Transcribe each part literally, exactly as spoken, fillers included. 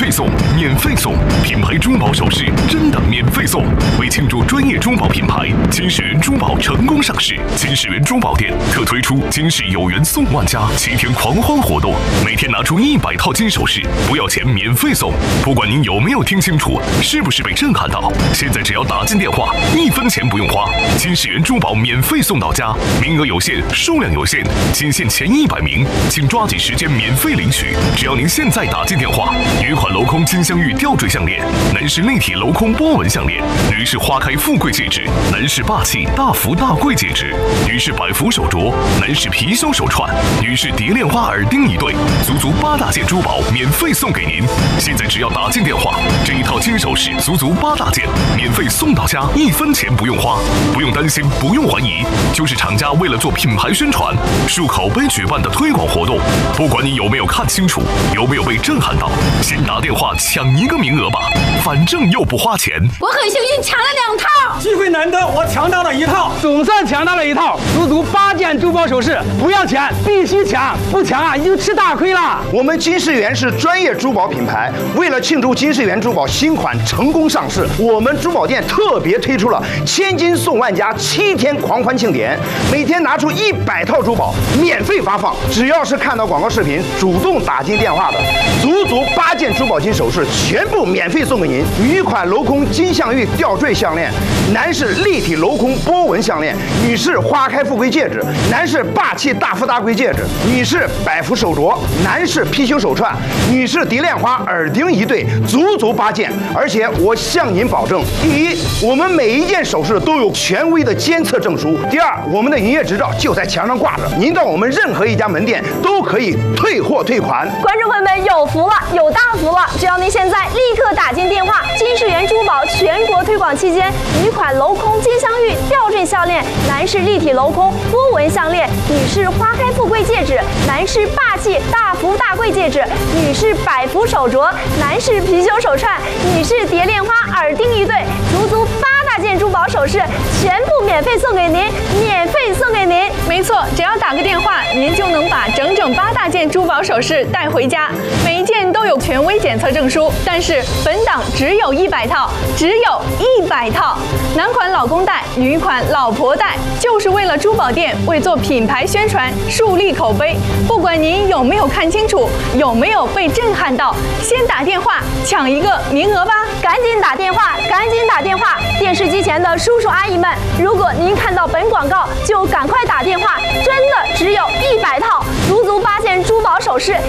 费送，免费送，品牌珠宝首饰真的免费送。为庆祝专业珠宝品牌金世缘珠宝成功上市，金世缘珠宝店特推出金世有缘送万家七天狂欢活动，每天拿出一百套金首饰，不要钱免费送。不管您有没有听清楚，是不是被震撼到？现在只要打进电话，一分钱不用花，金世缘珠宝免费送到家，名额有限，数量有限，仅限前一百名，请抓紧时间免费领取。只要您现在打进电话，女款镂空金镶玉吊坠项链，男士立体镂空波纹项链，女士花开富贵戒指，男士霸气大福大贵戒指，女士百福手镯，男士貔貅手串，女士蝶恋花耳钉一对，足足八大件珠宝免费送给您。现在只要打进电话，这一套金首饰足足八大件，免费送到家，一分钱不用花，不用担心，不用怀疑，就是厂家为了做品牌宣传、树口碑举办的推广活动。不管你有没有看清楚，有没有被震撼到，先打电话抢一个名额吧，反正又不花钱。 我很幸运抢了两套， 机会难得，我抢到了一套， 总算抢到了一套，足足八件珠宝首饰，不要钱，必须抢，不抢啊你就吃大亏了。 我们金世缘是专业珠宝品牌，为了庆祝金世缘珠宝新款成功上市，我们珠宝店特别推出了千金送万家七天狂欢庆典，每天拿出一百套珠宝免费发放，只要是看到广告视频主动打进电话的，足足八件珠宝金首饰全部免费送给您。女款镂空金镶玉吊坠项链，男士立体镂空波纹项链，女士花开富贵戒指，男士霸气大富大贵戒指，女士百福手镯，男士貔貅手串，女士蝶恋花耳钉一对，足足八件。而且我向您保证，第一，我们每一件首饰都有权威的监测证书；第二，我们的营业执照就在墙上挂着，您到我们任何一家门店都可以退货退款。 观众朋友们有福了，有大福了！只要您现在立刻打进电话，金世缘珠宝全国推广期间，女款镂空金镶玉吊坠项链，男士立体镂空波纹项链，女士花开富贵戒指，男士霸气大福大贵戒指，女士百福手镯，男士貔貅手串，女士蝶恋花耳钉一对，足足八大件珠宝首饰全部免费送给您，免费送给您。 没错，只要打个电话，您就能把整整八大件珠宝首饰带回家，每一件都有权威检测证书。但是本档只有一百套，只有一百套。男款老公带，女款老婆带，就是为了珠宝店为做品牌宣传、树立口碑。不管您有没有看清楚，有没有被震撼到，先打电话抢一个名额吧！ 赶紧打电话，赶紧打电话！电视机前的叔叔阿姨们，如果您看到本广告，就赶快打电话，真的只有一百套，足足八件珠宝首饰。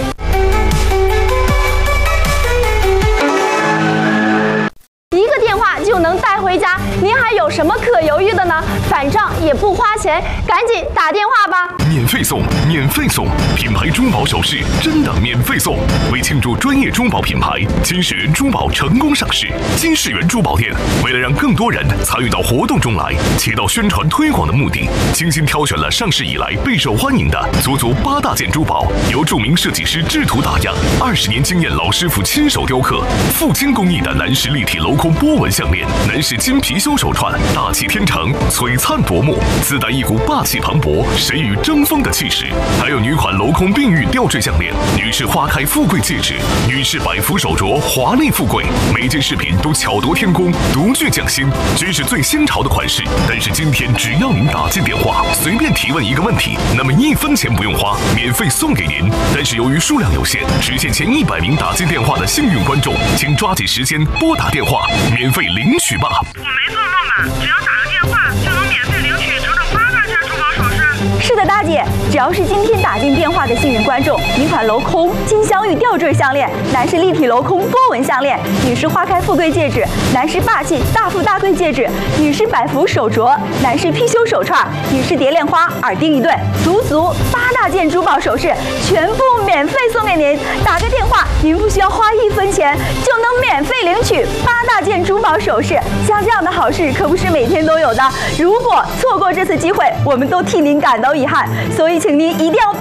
一个电话就能带回家，您还有什么可犹豫的呢？反正也不花钱，赶紧打电话吧！ 免费送，免费送，品牌珠宝首饰真的免费送。为庆祝专业珠宝品牌金世缘珠宝成功上市，金世缘珠宝店为了让更多人参与到活动中来，起到宣传推广的目的，精心挑选了上市以来备受欢迎的足足八大件珠宝，由著名设计师制图打样，二十年经验老师傅亲手雕刻，富金工艺的男士立体镂空波纹项链，男士金貔貅手串，大气天成，璀璨夺目，自带一股霸气磅礴、神与争锋的气势。还有女款镂空碧玉吊坠项链，女士花开富贵戒指，女士百福手镯，华丽富贵。每件饰品都巧夺天工，独具匠心，均是最新潮的款式。但是今天只要您打进电话，随便提问一个问题，那么一分钱不用花，免费送给您。但是由于数量有限，只限前一百名打进电话的幸运观众，请抓紧时间拨打电话，免费领取吧。 我没做梦吧？只要打个电话就能免费领取整整八大件珠宝首饰。 是的，大姐，只要是今天打进电话的幸运观众，女款镂空金镶玉吊坠项链，男士立体镂空波纹项链，女士花开富贵戒指，男士霸气大富大贵戒指，女士百福手镯，男士貔貅手串，女士蝶恋花耳钉一对，足足八大件珠宝首饰全部免费送给您。打个电话，您不需要花一分钱就能免费领取八大件珠宝首饰。像这样的好事可不是每天都有的，如果错过这次机会，我们都替您感到遗憾，所以请您一定要